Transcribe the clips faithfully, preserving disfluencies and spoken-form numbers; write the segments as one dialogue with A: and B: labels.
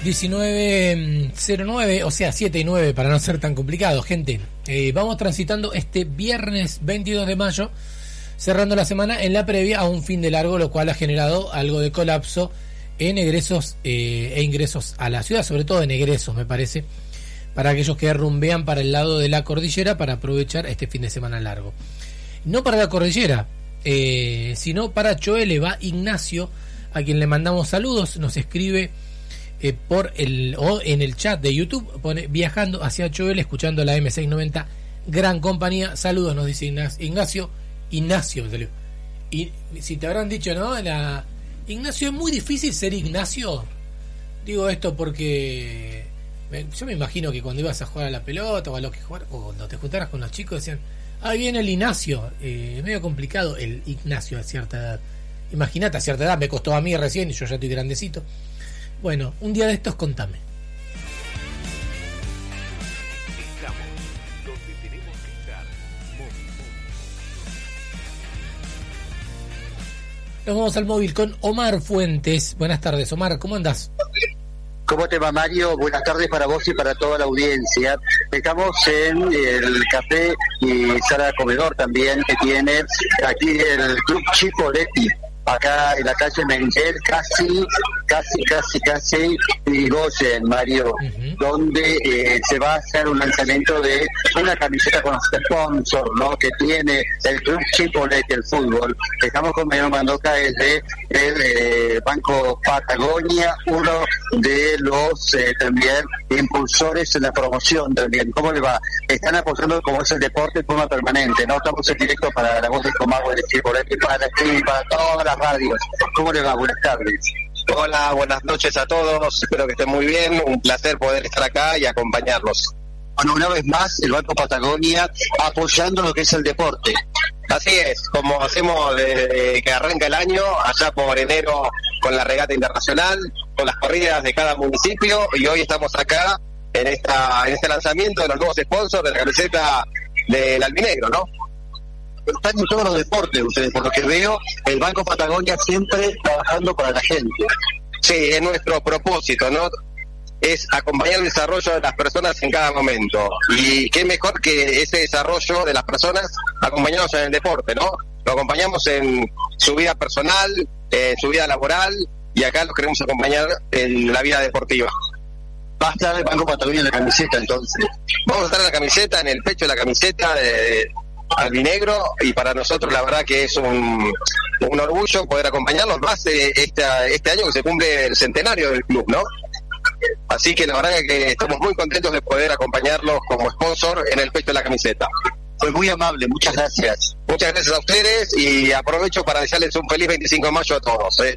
A: diecinueve cero nueve, o sea, siete y nueve para no ser tan complicado, gente. Eh, vamos transitando este viernes veintidós de mayo, cerrando la semana en la previa a un fin de largo, lo cual ha generado algo de colapso en egresos eh, e ingresos a la ciudad, sobre todo en egresos, me parece, para aquellos que rumbean para el lado de la cordillera para aprovechar este fin de semana largo. No para la cordillera, eh, sino para Choele. Va Ignacio, a quien le mandamos saludos, nos escribe eh, por el o en el chat de YouTube, pone viajando hacia Choele, escuchando la M seiscientos noventa, gran compañía, saludos, nos dice Ignacio. Ignacio, y si te habrán dicho, ¿no? La, Ignacio, es muy difícil ser Ignacio. Digo esto porque yo me imagino que cuando ibas a jugar a la pelota o a lo que jugar, o cuando te juntaras con los chicos decían, ah, viene el Ignacio. Eh, es medio complicado el Ignacio a cierta edad. Imagínate, a cierta edad, me costó a mí recién y yo ya estoy grandecito. Bueno, un día de estos contame.
B: Estamos donde tenemos que estar.
A: Nos vamos al móvil con Omar Fuentes. Buenas tardes, Omar, ¿cómo andás?
C: ¿Cómo te va, Mario? Buenas tardes para vos y para toda la audiencia. Estamos en el café y sala de comedor también que tiene aquí el Club Chipoleti, acá en la calle Mengel, casi, casi, casi, casi Irigoyen, Mario, uh-huh. donde eh, se va a hacer un lanzamiento de una camiseta con los sponsors, ¿no?, que tiene el Club Chipoleti, el fútbol. Estamos con Mario Mandoca, es de el eh, Banco Patagonia, uno de los eh, también impulsores en la promoción también. ¿Cómo le va? Están apoyando como es el deporte de forma permanente, ¿no? Estamos en directo para la voz del Comagua de Chipoleti, para aquí, para todas las radios. ¿Cómo le va? Buenas tardes.
D: Hola, buenas noches a todos, espero que estén muy bien, un placer poder estar acá y acompañarlos.
C: Bueno, una vez más, el Banco Patagonia apoyando lo que es el deporte.
D: Así es, como hacemos desde que arranca el año, allá por enero con la regata internacional, con las corridas de cada municipio, y hoy estamos acá en esta en este lanzamiento de los nuevos sponsors de la camiseta del albinegro, ¿no?
C: Están en todos los deportes ustedes, por lo que veo, el Banco Patagonia siempre trabajando para la gente.
D: Sí, es nuestro propósito, ¿no? Es acompañar el desarrollo de las personas en cada momento. Y qué mejor que ese desarrollo de las personas acompañados en el deporte, ¿no? Lo acompañamos en su vida personal, en su vida laboral, y acá los queremos acompañar en la vida deportiva.
C: ¿Va a estar el Banco Patagonia en la camiseta entonces?
D: Vamos a estar en la camiseta, en el pecho de la camiseta de albinegro, y para nosotros la verdad que es un, un orgullo poder acompañarlos más eh, esta, este año que se cumple el centenario del club, ¿no? Así que la verdad que estamos muy contentos de poder acompañarlos como sponsor en el pecho de la camiseta.
C: Fue muy amable, muchas gracias.
D: Muchas gracias a ustedes y aprovecho para desearles un feliz veinticinco de mayo a todos. ¿eh?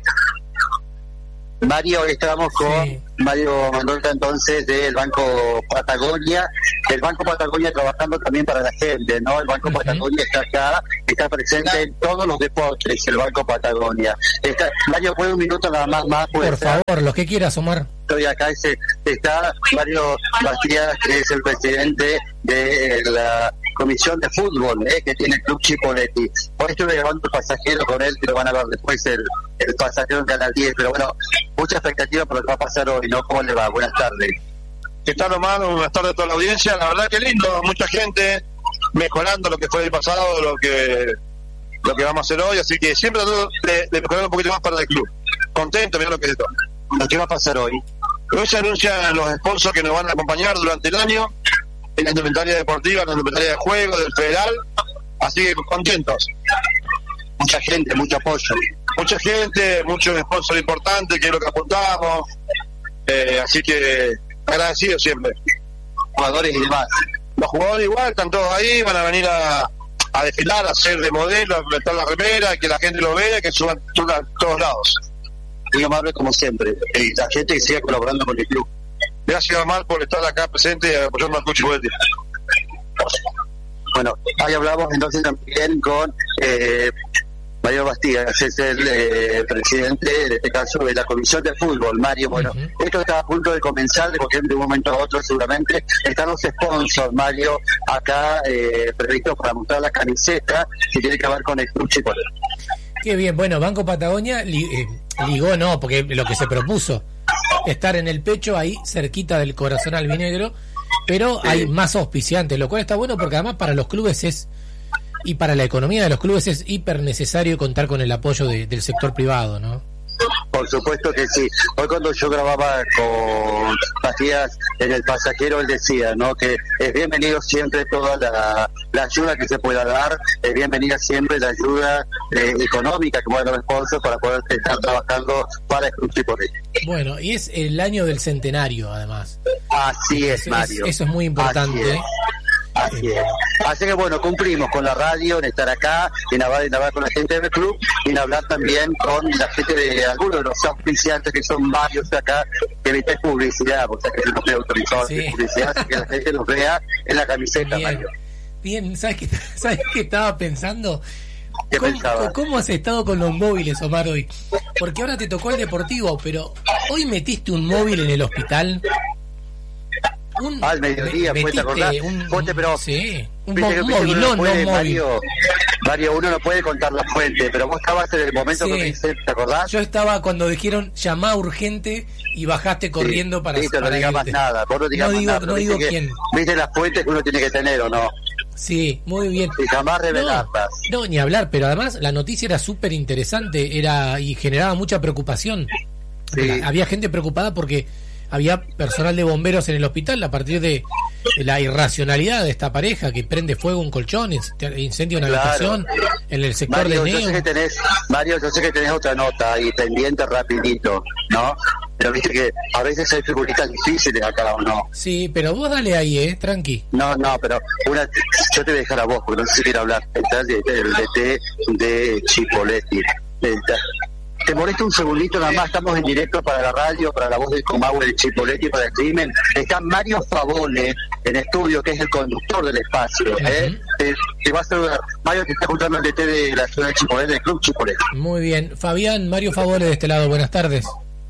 C: Mario, hoy estamos con sí. Mario Mandoca, entonces, del Banco Patagonia. El Banco Patagonia trabajando también para la gente, ¿no? El Banco uh-huh. Patagonia está acá, está presente en todos los deportes, el Banco Patagonia. Está, Mario, ¿puede un minuto nada más? más
A: Por estar? favor, lo que quieras, Omar.
C: Estoy acá, ese, está Mario Bastías, que es el presidente de la Comisión de Fútbol, ¿eh? que tiene el Club Chipoleti. Hoy estuve grabando el pasajero con él, que lo van a ver después el, el pasajero en Canal diez, pero bueno, mucha expectativa por lo que va a pasar hoy, ¿no? ¿Cómo le va? Buenas tardes.
E: ¿Qué tal, Omar? Buenas tardes a toda la audiencia. La verdad que lindo, mucha gente mejorando lo que fue el pasado, lo que lo que vamos a hacer hoy, así que siempre tratando de, de mejorar un poquito más para el club. Contento, mira lo que es esto.
C: ¿Qué va a pasar hoy?
E: Hoy se anuncian los sponsors que nos van a acompañar durante el año en la indumentaria deportiva, en la indumentaria de juego, del federal, así que contentos.
C: Mucha gente, mucho apoyo.
E: Mucha gente, muchos sponsors importantes, que es lo que apuntamos, eh, así que agradecido siempre.
C: Jugadores y demás.
E: Los jugadores igual, están todos ahí, van a venir a, a desfilar, a hacer de modelo, a plantar la remera, que la gente lo vea, que suban a todos lados.
C: Muy amable como siempre, eh, la gente que siga colaborando con el club.
E: Gracias, Omar, por estar acá presente y apoyando al Club Chipoleti.
C: Bueno, ahí hablamos entonces también con eh, Mario Bastías, es el eh, presidente, en este caso, de la Comisión de Fútbol. Mario, bueno, uh-huh. esto está a punto de comenzar, porque de un momento a otro seguramente están los sponsors, Mario, acá eh, previstos para mostrar la camiseta que tiene que ver con el Club Chipoleti.
A: Qué bien, bueno, Banco Patagonia li, eh, ligó, no, porque lo que se propuso estar en el pecho, ahí cerquita del corazón albinegro, pero sí. hay más auspiciantes, lo cual está bueno porque además para los clubes es, y para la economía de los clubes es hiper necesario contar con el apoyo de, del sector privado, ¿no?
C: Por supuesto que sí. Hoy cuando yo grababa con Matías en El Pasajero, él decía, ¿no?, que es bienvenido siempre toda la, la ayuda que se pueda dar, es bienvenida siempre la ayuda eh, económica que puedan los sponsors para poder estar trabajando para el Club Chipoleti.
A: Bueno, y es el año del centenario, además.
C: Así es, Mario.
A: Es, eso es muy importante.
C: Así es. Así que bueno, cumplimos con la radio, en estar acá, en hablar, en hablar con la gente del club, y en hablar también con la gente de algunos de los auspiciantes, que son varios acá, que evites publicidad, o sea que se nos vea autorizado sí. publicidad, así que la gente nos vea en la camiseta.
A: Bien,
C: Mario.
A: Bien, ¿sabes qué, ¿sabes qué estaba pensando?
C: ¿Qué
A: ¿Cómo,
C: pensaba?
A: ¿Cómo has estado con los móviles, Omar, hoy? Porque ahora te tocó el deportivo, pero hoy metiste un móvil en el hospital. Un,
C: al mediodía,
A: me,
C: fue, ¿te acordás?
A: Un,
C: Fuente, pero
A: sí, un,
C: viste,
A: un
C: viste,
A: móvil,
C: uno
A: no,
C: puede,
A: no un móvil.
C: Mario, Mario, uno no puede contar la fuente, pero vos estabas en el momento
A: sí.
C: que me dice, ¿te acordás?
A: Yo estaba cuando dijeron llamá urgente y bajaste corriendo sí, para...
C: Listo,
A: para
C: no digas más nada, vos no digas
A: no
C: más
A: digo,
C: nada.
A: No digo
C: que,
A: quién.
C: Viste las fuentes que uno tiene que tener, ¿o no?
A: Sí, muy bien.
C: Y jamás revelarlas.
A: No, no, ni hablar, pero además la noticia era súper interesante, era y generaba mucha preocupación.
C: Sí.
A: Había gente preocupada porque había personal de bomberos en el hospital a partir de la irracionalidad de esta pareja que prende fuego un colchón, incendia una
C: claro.
A: habitación en el sector
C: Mario,
A: de Neo.
C: Yo sé que tenés, Mario, yo sé que tenés otra nota ahí pendiente rapidito, ¿no? Pero viste que a veces hay figuritas difíciles acá, ¿o no?
A: Sí, pero vos dale ahí, eh, tranqui.
C: No, no, pero una, yo te voy a dejar a vos porque no sé si quiero hablar del de, de, de, de Chipoleti. Te molesta un segundito nada más, estamos en directo para la radio, para la voz del Comahue de Chipoleti, para el crimen. Está Mario Favone en estudio, que es el conductor del espacio. ¿eh? Uh-huh. te, te va a saludar. Mario, te está juntando el D T de la ciudad de Chipoleti, del Club Chipoleti.
A: Muy bien. Fabián, Mario Favone de este lado, buenas tardes.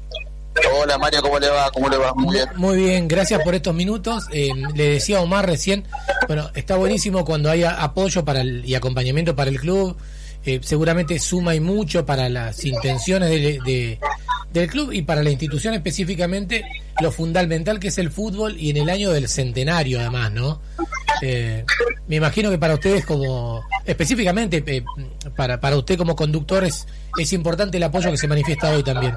F: Hola Mario, ¿cómo le va? ¿Cómo le va? Muy bien.
A: Muy bien, gracias por estos minutos. Eh, le decía a Omar recién, bueno, está buenísimo cuando haya apoyo para el, y acompañamiento para el club. Eh, seguramente suma y mucho para las intenciones de, de, del club y para la institución específicamente lo fundamental que es el fútbol y en el año del centenario además, ¿no? Eh, me imagino que para ustedes como específicamente eh, para para usted como conductor es, es importante el apoyo que se manifiesta hoy también.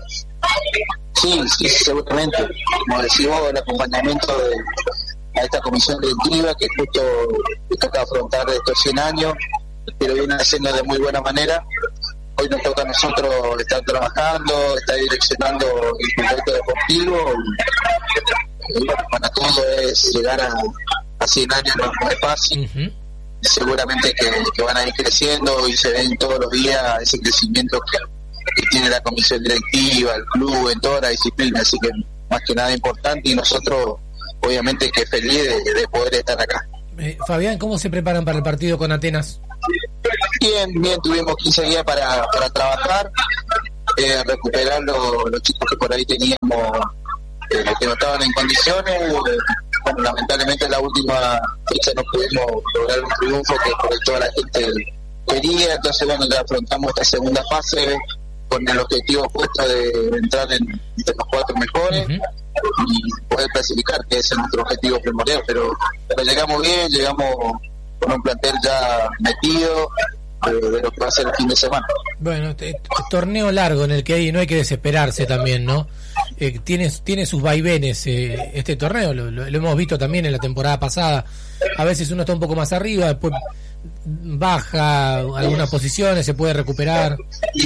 F: Sí, sí, seguramente. Como decimos, el acompañamiento de, a esta comisión directiva que justo toca afrontar estos cien años, pero viene haciendo de muy buena manera. Hoy nos toca a nosotros estar trabajando, estar direccionando el proyecto deportivo. Y, y bueno, para todo es llegar a, a cien años no es fácil. Uh-huh. Seguramente que, que van a ir creciendo y se ven todos los días ese crecimiento que, que tiene la comisión directiva, el club, en toda la disciplina. Así que más que nada importante y nosotros obviamente que feliz de, de poder estar acá.
A: Eh, Fabián, ¿cómo se preparan para el partido con Atenas?
F: Bien, bien, tuvimos quince días para, para trabajar, eh, recuperar lo, los chicos que por ahí teníamos, eh, que no estaban en condiciones. Bueno, lamentablemente en la última fecha no pudimos lograr un triunfo que por ahí toda la gente quería, entonces bueno, ya afrontamos esta segunda fase con el objetivo puesto de entrar en, entre los cuatro mejores. Uh-huh. Y poder clasificar, que ese es nuestro objetivo primordial, pero, pero llegamos bien, llegamos con un plantel ya metido de, de lo que va a ser el fin de semana.
A: Bueno, este, torneo largo en el que hay, no hay que desesperarse también, ¿no? Eh, tiene, tiene sus vaivenes eh, este torneo, lo, lo, lo hemos visto también en la temporada pasada. A veces uno está un poco más arriba, después baja algunas posiciones, se puede recuperar.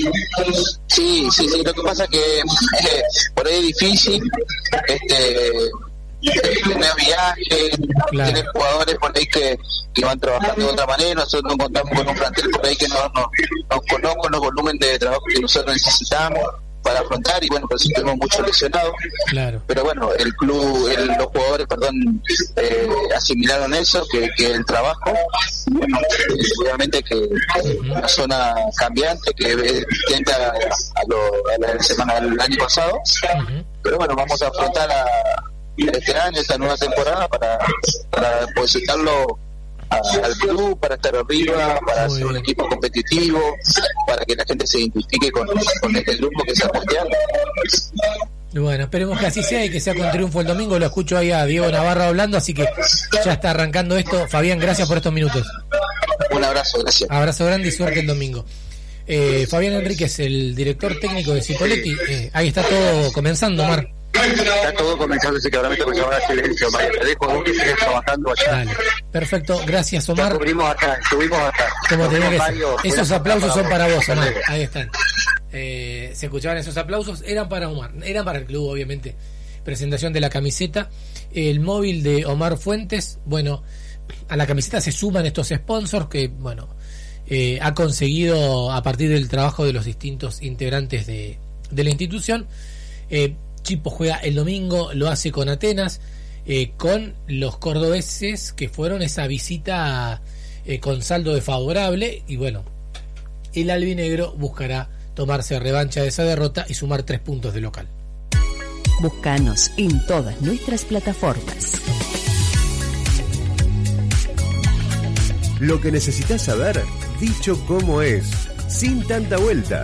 F: Sí, sí, sí, lo que pasa es que eh, por ahí es difícil, este tener viaje, claro. Tener jugadores por ahí que, que van trabajando de otra manera. Nosotros no contamos con un plantel por ahí que no nos no, no con los volúmenes de trabajo que nosotros necesitamos para afrontar, y bueno, por eso tenemos muchos lesionados. Claro. Pero bueno, el club, el, los jugadores, perdón, eh, asimilaron eso, que, que el trabajo, bueno, obviamente que uh-huh. una zona cambiante, que es distinta a, a, lo, a la semana del año pasado, uh-huh. pero bueno, vamos a afrontar a, este año, esta nueva temporada, para, para depositarlo al club, para estar arriba, para Muy ser un bien. equipo competitivo, para que la gente se identifique con, con este grupo que se ha posteado.
A: Bueno, esperemos que así sea y que sea con triunfo el domingo. Lo escucho ahí a Diego Navarro hablando, así que ya está arrancando esto. Fabián, gracias por estos minutos.
F: Un abrazo, gracias.
A: Abrazo grande y suerte el domingo. Eh, Fabián Enríquez, el director técnico de Cipolletti. Eh, ahí está todo comenzando, Omar.
C: Está todo comenzando, así que ahora me tengo que llevar a silencio, Mario. Te dejo vos que sigues trabajando allá.
A: Dale. Perfecto, gracias, Omar.
C: Estuvimos acá, estuvimos acá.
A: Como tenía que ser.
C: Mario,
A: Esos aplausos son para vos, Omar. Ahí están. Eh, se escuchaban esos aplausos, eran para Omar, eran para el club, obviamente. Presentación de la camiseta, el móvil de Omar Fuentes. Bueno, a la camiseta se suman estos sponsors que, bueno, eh, ha conseguido a partir del trabajo de los distintos integrantes de, de la institución. Eh, Chipo juega el domingo, lo hace con Atenas, eh, con los cordobeses que fueron esa visita eh, con saldo desfavorable, y bueno, el albinegro buscará tomarse revancha de esa derrota y sumar tres puntos de local.
G: Búscanos en todas nuestras plataformas.
H: Lo que necesitas saber, dicho como es, sin tanta vuelta.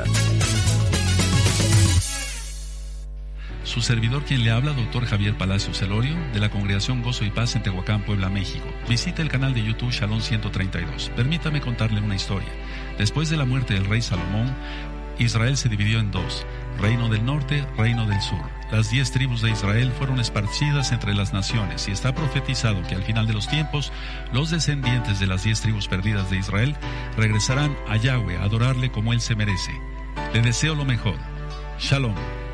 I: Su servidor quien le habla, doctor Javier Palacios Celorio, de la Congregación Gozo y Paz en Tehuacán, Puebla, México. Visite el canal de YouTube Shalom ciento treinta y dos. Permítame contarle una historia. Después de la muerte del rey Salomón, Israel se dividió en dos, reino del norte, reino del sur. Las diez tribus de Israel fueron esparcidas entre las naciones y está profetizado que al final de los tiempos, los descendientes de las diez tribus perdidas de Israel regresarán a Yahweh a adorarle como él se merece. Le deseo lo mejor. Shalom.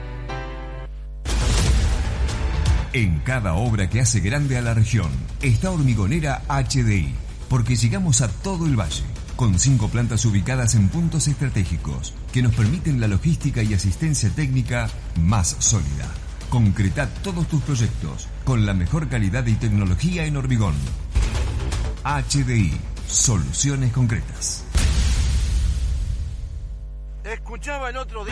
J: En cada obra que hace grande a la región está Hormigonera H D I, porque llegamos a todo el valle, con cinco plantas ubicadas en puntos estratégicos que nos permiten la logística y asistencia técnica más sólida. Concreta todos tus proyectos con la mejor calidad y tecnología en hormigón. H D I, soluciones concretas.
K: Escuchaba el otro día.